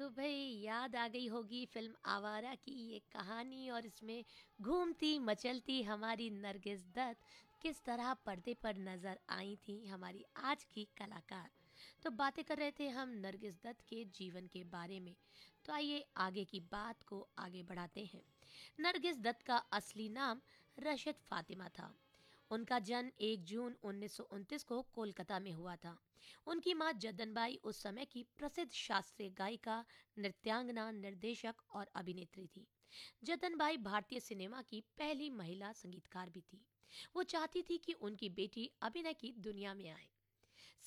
तो भाई याद आ गई होगी फिल्म आवारा की ये कहानी और इसमें घूमती मचलती हमारी नरगिस दत्त किस तरह पर्दे पर नजर आई थी हमारी आज की कलाकार। तो बातें कर रहे थे हम नरगिस दत्त के जीवन के बारे में। तो आइए आगे की बात को आगे बढ़ाते हैं। नरगिस दत्त का असली नाम रशद फातिमा था। उनका जन्म 1 जून 1929 को कोलकाता में हुआ था। उनकी मां जद्दनबाई उस समय की प्रसिद्ध शास्त्रीय गायिका, नृत्यांगना, निर्देशक और अभिनेत्री थी। जद्दनबाई भारतीय सिनेमा की पहली महिला संगीतकार भी थी। वो चाहती थी कि उनकी बेटी अभिनय की दुनिया में आए।